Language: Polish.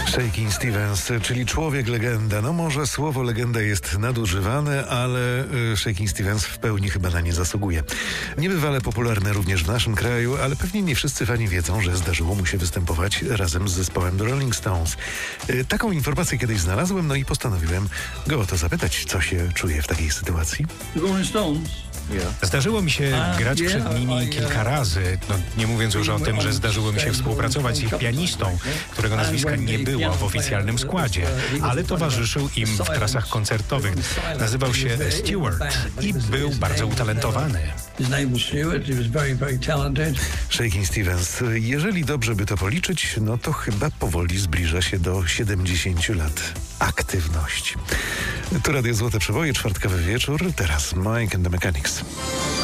Shakin' Stevens, czyli człowiek legenda. No może słowo legenda jest nadużywane, ale Shakin' Stevens w pełni chyba na nie zasługuje. Niebywale popularny również w naszym kraju, ale pewnie nie wszyscy fani wiedzą, że zdarzyło mu się występować razem z zespołem The Rolling Stones. Taką informację kiedyś znalazłem, no i postanowiłem go o to zapytać, co się czuje w takiej sytuacji. The Rolling Stones? Zdarzyło mi się grać przed nimi kilka razy, nie mówiąc już o tym, że zdarzyło mi się współpracować z ich pianistą, którego nazwiska nie było w oficjalnym składzie, ale towarzyszył im w trasach koncertowych. Nazywał się Stewart i był bardzo utalentowany. Shakin' Stevens, jeżeli dobrze by to policzyć, no to chyba powoli zbliża się do 70 lat aktywności. Tu Radio Złote Przeboje, czwartkowy wieczór, teraz Mike and the Mechanics.